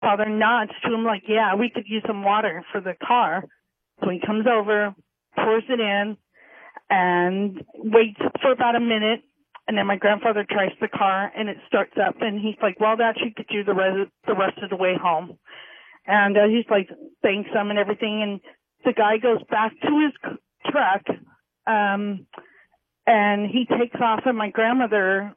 father nods to him like, yeah, we could use some water for the car. So he comes over, pours it in, and waits for about a minute. And then my grandfather tries the car, and it starts up. And he's like, well, that you could do the rest of the way home. And he's like, thanks him and everything. And the guy goes back to his truck, and he takes off. And my grandfather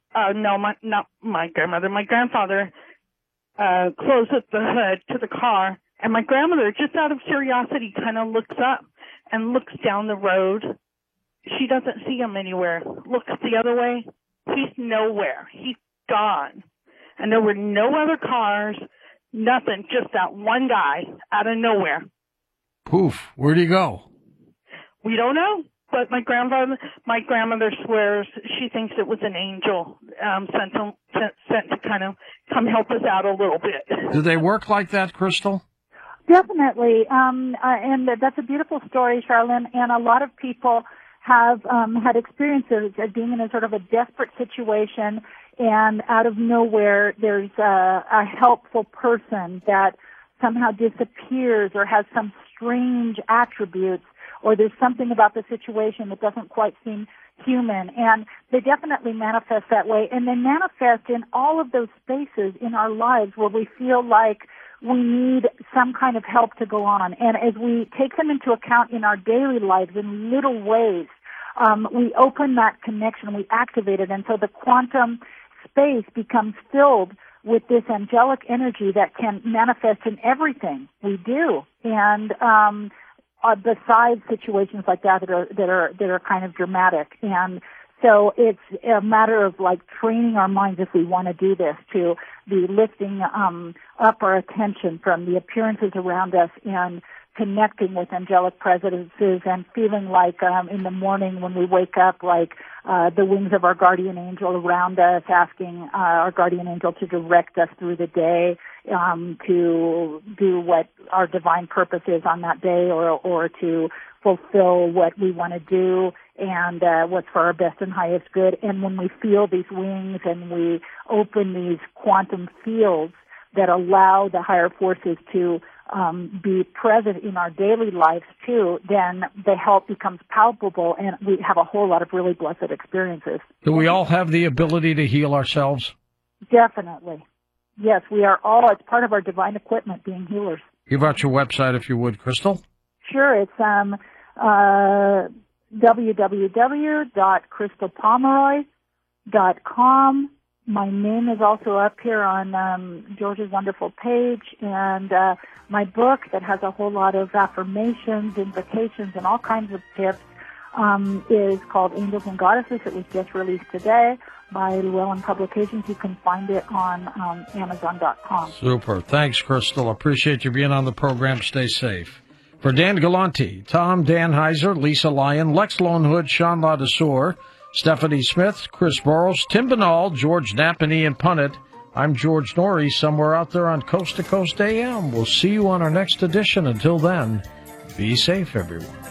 closes the hood to the car. And my grandmother, just out of curiosity, kind of looks up and looks down the road. She doesn't see him anywhere. Looks the other way. He's nowhere. He's gone. And there were no other cars, nothing, just that one guy out of nowhere. Poof. Where'd he go? We don't know. But my grandmother swears she thinks it was an angel sent to kind of come help us out a little bit. Do they work like that, Crystal? Definitely. And that's a beautiful story, Charlene. And a lot of people have had experiences of being in a sort of a desperate situation, and out of nowhere there's a helpful person that somehow disappears or has some strange attributes, or there's something about the situation that doesn't quite seem human. And they definitely manifest that way. And they manifest in all of those spaces in our lives where we feel like we need some kind of help to go on. And as we take them into account in our daily lives in little ways, we open that connection, we activate it. And so the quantum space becomes filled with this angelic energy that can manifest in everything we do. And besides situations like that are kind of dramatic. And so it's a matter of like training our minds, if we want to do this, to be lifting up our attention from the appearances around us and connecting with angelic presences, and feeling like in the morning when we wake up, like the wings of our guardian angel around us, asking our guardian angel to direct us through the day, to do what our divine purpose is on that day, or to fulfill what we want to do and what's for our best and highest good. And when we feel these wings and we open these quantum fields that allow the higher forces to be present in our daily lives too, then the help becomes palpable, and we have a whole lot of really blessed experiences. Do we all have the ability to heal ourselves? Definitely. Yes, we are all. It's part of our divine equipment, being healers. Give out your website if you would, Crystal. Sure. It's www.crystalpomeroy.com. My name is also up here on George's wonderful page, and my book that has a whole lot of affirmations, invocations, and all kinds of tips is called Angels and Goddesses. It was just released today by Llewellyn Publications. You can find it on Amazon.com. Super. Thanks, Crystal. Appreciate you being on the program. Stay safe. For Dan Galante, Tom Danheiser, Lisa Lyon, Lex Lonehood, Sean Ladesseur, Stephanie Smith, Chris Burrows, Tim Banal, George Knapp, and Ian Punnett, I'm George Norrie, somewhere out there on Coast to Coast AM. We'll see you on our next edition. Until then, be safe, everyone.